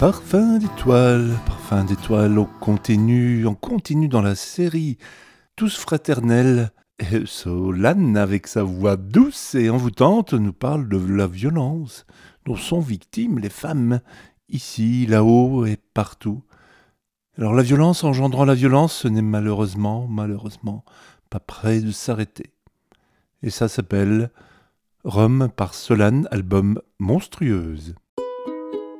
Parfum d'étoile, on continue dans la série Tous fraternels. Et Solane, avec sa voix douce et envoûtante, nous parle de la violence dont sont victimes les femmes, ici, là-haut et partout. Alors la violence engendrant la violence, ce n'est malheureusement, pas près de s'arrêter. Et ça s'appelle Rome par Solane, album Monstrueuse.